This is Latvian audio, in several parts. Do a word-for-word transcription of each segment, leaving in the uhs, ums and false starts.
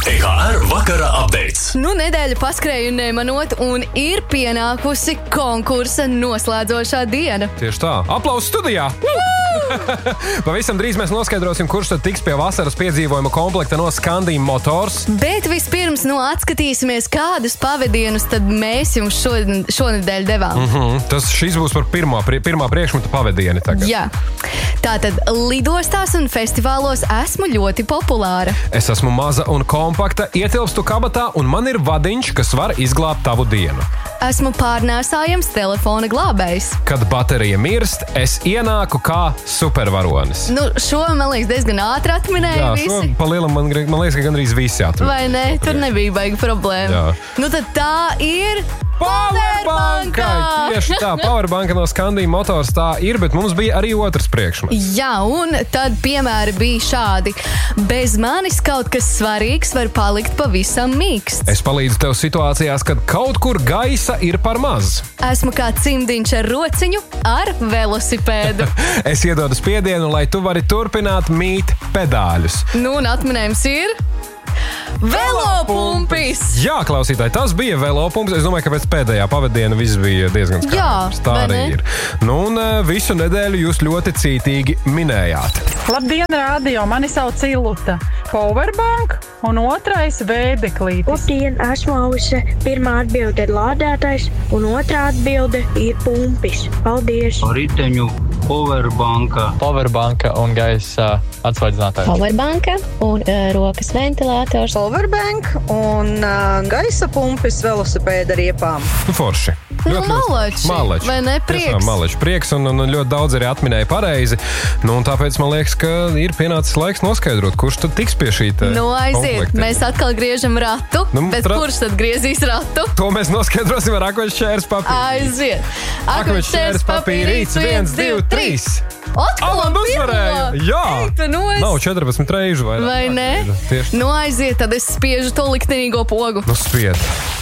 T H R vakara updates. Nu, nedēļa paskrēja nemanot, un ir pienākusi konkursa noslēdzošā diena. Tieši tā. Aplausos studijā! Pavisam drīz mēs noskaidrosim, kurš tad tiks pie vasaras piedzīvojuma komplekta no Scandiem Motors. Bet vispirms, nu, atskatīsimies, kādus pavadienus tad mēs jums šodien, šonedēļ devām. Mm-hmm. Tas šis būs par pirmā, pirmā priekšmeta pavadieni tagad. Jā. Tātad lidostās un festivālos esmu ļoti populāra. Es esmu maza un kompakta, ietilpstu kabatā, un man ir vadiņš, kas var izglābt tavu dienu. Esmu pārnēsājams telefona glābējs. Kad baterija mirst, es ienāku kā supervaronis. Nu, šo, man liekas, diezgan ātri atminēja Jā, visi. šo pa lielam man, man liekas, ka gandrīz visi atminēja. Vai ne? Tur nebija baigi problēma. Jā. Nu, tad tā ir... Powerbanka! Tieši tā, Powerbanka no Scandiem Motors tā ir, bet mums bija arī otrs priekšmets. Jā, un tad piemēri bija šādi. Bez manis kaut kas svarīgs var palikt pavisam mīksts. Es palīdzu tev situācijās, kad kaut kur gaisa ir par maz. Esmu kā cimdiņš ar rociņu ar velosipēdu. Es iedodu spiedienu, lai tu vari turpināt mīt pedāļus. Nu, un atminējums ir... Velopumpis! Jā, klausītāji, tas bija velopumpis. Es domāju, ka pēc pēdējā pavadiena viss bija diezgan skaidrs. Tā arī ir. Nu, un visu nedēļu jūs ļoti cītīgi minējāt. Labdien, rādio! Mani sauc Iluta. Powerbank un otrais vēdeklītis. Labdien, esmu Alise. Pirmā atbilde ir lādētājs un otrā atbilde ir pumpis. Paldies! Riteņu powerbanka. Powerbanka un gaisa atsvaidzinātājs. Powerbanka un uh, rokas ventilators. Powerbank un uh, gaisa pumpis velosipēda riepām. Nu, forši. Nu, malači. Malači. Vai ne? Prieks. Tiešām malači. Prieks un, un ļoti daudz arī atminēja pareizi. Nu, un tāpēc man liekas, ka ir pienācis laiks noskaidrot, kurš tad tiks pie šī te Nu, aiziet. komplekta. Mēs atkal griežam ratu, Nu, bet tra- kurš tad griezīs ratu? To mēs noskaidrosim ar akmeņa šķērs papīru. Aiziet. Akmeņa šķērs papīrīts, viens, divi, trīs. Atkal Alan uzvarēja! Jā! Eita, nu es... Nav četrpadsmit reižu vairāk. Vai ne? Tieši Nu, aiziet, tad es spiežu to liktenīgo pogu. Nu, spied.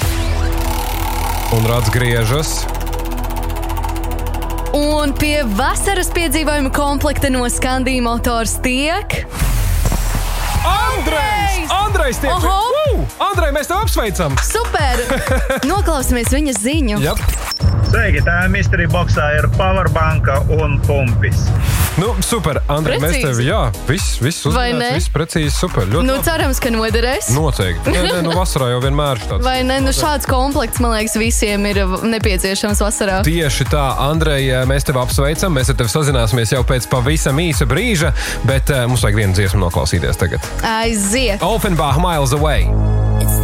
Un rāds griežas. Un pie vasaras piedzīvojuma komplekta no Scandiem Motors tiek... Andrejs! Andrejs tiek! Oho! Uh! Andrej, mēs tev apsveicam! Super! Noklausamies viņa ziņu. Jep. Sveiki, tā mystery boxā ir powerbanka un pumpis. Nu, super, Andrej, mēs Precīzi. tev, jā, viss, viss Vai uzmanēts, ne? viss precīzi, super. Ļoti Nu, labi. cerams, ka noderēs. Noteikti. Nē, nē, nu vasarā jau vienmēr tāds. Vai ne? Nu, šāds komplekts, man liekas, visiem ir nepieciešams vasarā. Tieši tā, Andrej, mēs tevi apsveicam, mēs ar tevi sazināsimies jau pēc pavisam īsa brīža, bet uh, mums vajag vienu dziesmu noklausīties tagad. Aiziet! Offenbach, Miles Away.